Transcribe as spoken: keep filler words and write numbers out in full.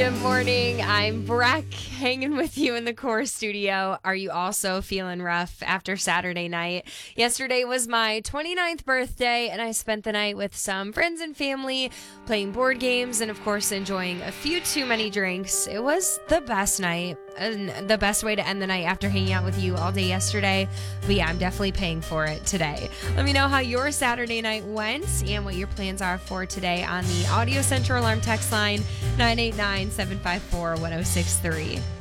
Good morning. I'm Breck, hanging with you in the core studio. Are you also feeling rough after Saturday night? Yesterday was my twenty-ninth birthday, and I spent the night with some friends and family playing board games and, of course, enjoying a few too many drinks. It was the best night and the best way to end the night after hanging out with you all day yesterday. But yeah, I'm definitely paying for it today. Let me know how your Saturday night went and what your plans are for today on the Audio Center Alarm text line nine eight nine, seven five four, one oh six three.